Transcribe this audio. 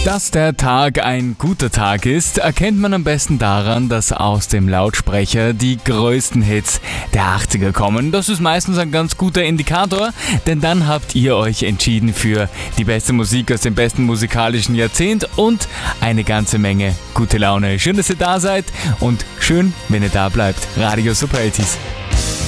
Dass der Tag ein guter Tag ist, erkennt man am besten daran, dass aus dem Lautsprecher die größten Hits der 80er kommen. Das ist meistens ein ganz guter Indikator, denn dann habt ihr euch entschieden für die beste Musik aus dem besten musikalischen Jahrzehnt und eine ganze Menge gute Laune. Schön, dass ihr da seid und schön, wenn ihr da bleibt. Radio Super 80s.